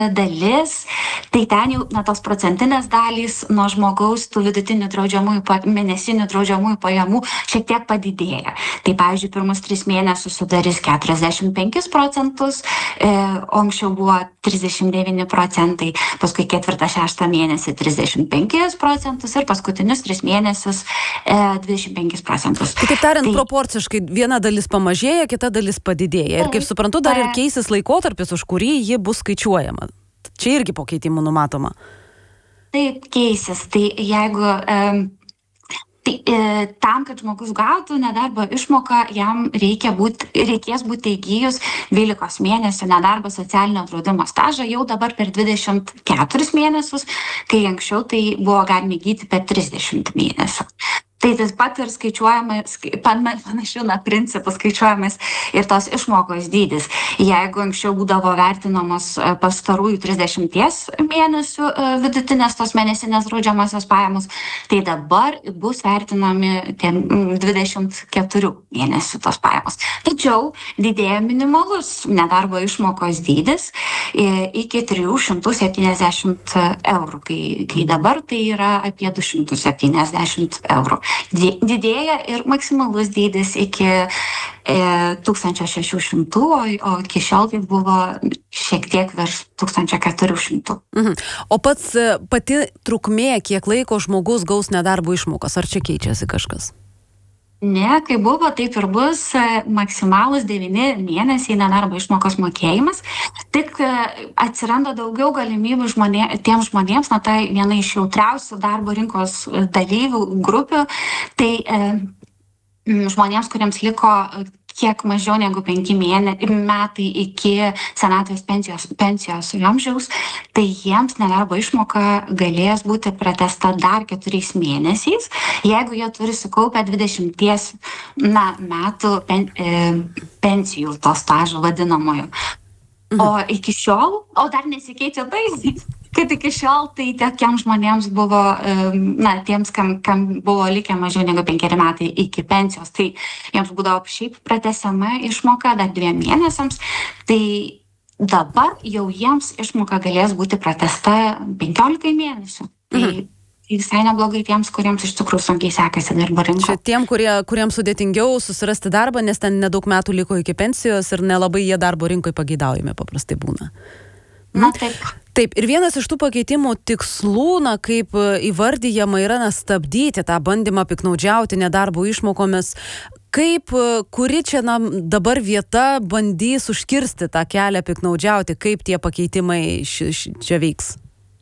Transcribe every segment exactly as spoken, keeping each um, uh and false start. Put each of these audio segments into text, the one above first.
dalis, tai ten jau, na, tos procentinės dalys nuo žmogaus tų vidutinių draudžiamųjų, mėnesinių draudžiamųjų pajamų šiek tiek padidėja. Tai, pavyzdžiui, pirmus tris mėnesius sudarys keturiasdešimt penkis procentus, e, o anksčiau buvo trisdešimt devyni procentai, paskui ketvirtą, šeštą mėnesį trisdešimt penkis procentus ir paskutinius tris mėnesius e, dvidešimt penkis procentus. Kitaip tariant, tai, proporciškai viena dalis pamažėja, kita dalis padidėja. Ir kaip suprantu, dar ir keisis laikotarpis, už kurį ji bus skaičiuojama. Čia irgi po keitimų numatoma. Taip, keisis. Tai jeigu e, tai, e, tam, kad žmogus gautų nedarbo išmoką, jam reikia būt, reikės būti įgyjus dvylikos mėnesių nedarbo socialinio draudimo stažą jau dabar per dvidešimt keturis mėnesius, kai anksčiau tai buvo galima įgyti per trisdešimt mėnesių. Tai tas pat ir skaičiuojamas, panašių na principų skaičiuojamas ir tos išmokos dydis. Jeigu anksčiau būdavo vertinamos pastarųjų trisdešimties mėnesių vidutinės tos mėnesinės draudžiamosios pajamos, tai dabar bus vertinami tie dvidešimt keturių mėnesių tos pajamos. Tačiau didėja minimalus nedarbo išmokos dydis iki trijų šimtų septyniasdešimt eurų, kai, kai dabar tai yra apie du šimtus septyniasdešimt eurų. Didėja ir maksimalus dydis iki e, tūkstančio šešių šimtų, o, o iki šiol tai buvo šiek tiek virš tūkstančio keturių šimtų. Mhm. O pats pati trukmė, kiek laiko žmogus gaus nedarbo išmokas, ar čia keičiasi kažkas? Ne, kai buvo, taip ir bus maksimalus devyni mėnesiai nedarbo išmokos mokėjimas. Tik atsiranda daugiau galimybių žmonė, tiems žmonėms, na tai viena iš jautriausių darbo rinkos dalyvių grupių, tai e, žmonėms, kuriems liko kiek mažiau negu penki metai iki senatvės pensijos, pensijos amžiaus, tai jiems nedarbo išmoka galės būti pratęsta dar keturiais mėnesiais, jeigu jie turi sukaupę dvidešimties na, metų pen, e, pensijų to stažo vadinamojo. O iki šiol, o dar nesikeičia tai, kad iki šiol tai tiekiem žmonėms buvo, na, tiems, kam, kam buvo likę mažiau negu penkeri metai iki pensijos, tai jiems būdavo šiaip pratęsiama išmoka dar dviem mėnesiams, tai dabar jau jiems išmoka galės būti pratęsta penkiolikai mėnesių. Tai mhm. visai neblogai tiems, kuriems iš tikrųjų sunkiai sekasi darbo rinkoje. Čia tiem, kurie, kuriems sudėtingiau susirasti darbą, nes ten nedaug metų liko iki pensijos ir nelabai jie darbo rinkoje pageidaujami paprastai būna. Na, taip. Taip, ir vienas iš tų pakeitimų tikslų, na, kaip įvardyjama, yra na, stabdyti tą bandymą piknaudžiauti nedarbo išmokomis. Kaip, kuri čia na, dabar vieta bandys užkirsti tą kelią piknaudžiauti, kaip tie pakeitimai ši, ši, čia veiks?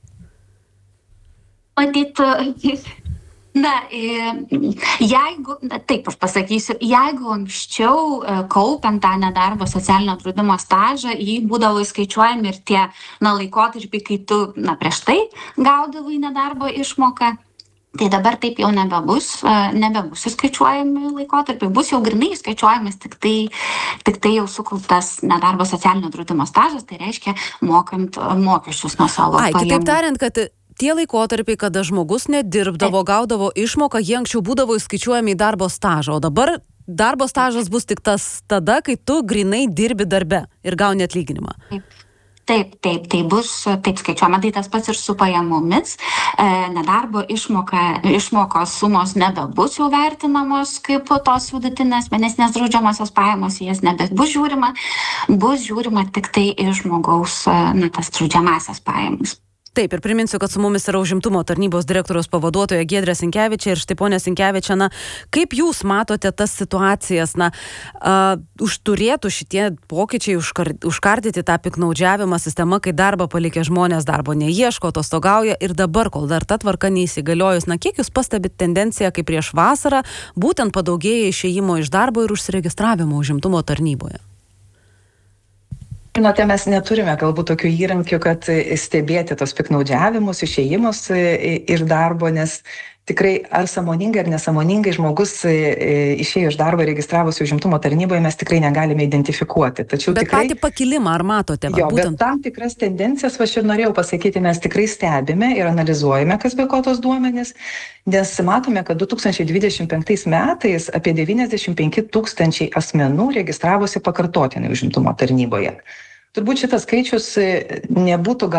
Matyt, na, jeigu, taip aš pasakysiu, jeigu anksčiau kaupiant tą nedarbo socialinio draudimo stažą, jį būdavo įskaičiuojami ir tie na, laikotarpiai, kai tu na, prieš tai gaudavai nedarbo išmoką, tai dabar taip jau nebebus, nebebus įskaičiuojami laikotarpiai, bus jau grinai įskaičiuojamas tik tai, tik tai jau sukauptas nedarbo socialinio draudimo stažas, tai reiškia mokant mokesčius nuo savo Ai, pajamų. Kitaip tariant, kad tie laikotarpiai, kada žmogus nedirbdavo, gaudavo išmoką, jie anksčiau būdavo įskaičiuojami į darbo stažą, o dabar darbo stažas bus tik tas tada, kai tu grinai dirbi darbe ir gauni atlyginimą. Taip. Taip, taip, tai bus taip skaičiuojama, tai tas pats ir su pajamomis, e, nedarbo išmoka, išmokos sumos nebebus jau vertinamos kaip tos vidutinės mėnesinės draudžiamosios pajamos, jas nebebus žiūrima, bus žiūrima tik tai iš žmogaus na, tas draudžiamasias pajamas. Taip, ir priminsiu, kad su mumis yra užimtumo tarnybos direktoriaus pavaduotoja Giedrė Sinkevičė. Ir štai, ponia Sinkevičė, na, kaip jūs matote tas situacijas, na, uh, užturėtų šitie pokyčiai užkar, užkardyti tą piknaudžiavimą sistemą, kai darbą palikę žmonės darbo neieško, atostogauja ir dabar, kol dar ta tvarka neįsigaliojus, na, kiek jūs pastebit tendenciją, kai prieš vasarą būtent padaugėja išėjimo iš darbo ir užsiregistravimo užimtumo tarnyboje? Žinote, mes neturime galbūt tokių įrankių, kad stebėti tos piknaudžiavimus, išėjimus iš darbo, nes tikrai ar sąmoningai ar nesąmoningai žmogus išėjo iš darbo registravosi užimtumo tarnyboje, mes tikrai negalime identifikuoti. Tačiau bet tikrai, patį pakilimą ar matote? Jo, būtent... bet tam tikras tendencijas, aš ir norėjau pasakyti, mes tikrai stebime ir analizuojame, kas be ko tos duomenys, nes matome, kad du tūkstančiai dvidešimt penktais metais apie devyniasdešimt penki tūkstančiai asmenų registravosi pakartotinai užimtumo tarnyboje. turbūt šitas skaičius nebūtų